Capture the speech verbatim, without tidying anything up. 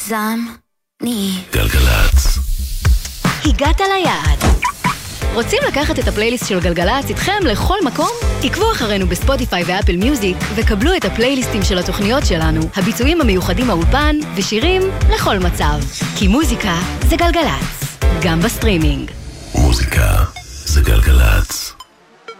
זמני. גלגלץ. הגעת ליעד. רוצים לקחת את הפלייליסט של גלגלץ איתכם לכל מקום? עקבו אחרינו בספוטיפיי ואפל מיוזיק וקבלו את הפלייליסטים של התוכניות שלנו, הביצועים המיוחדים מהאולפן ושירים לכל מצב. כי מוזיקה זה גלגלץ, גם בסטרימינג. מוזיקה זה גלגלץ.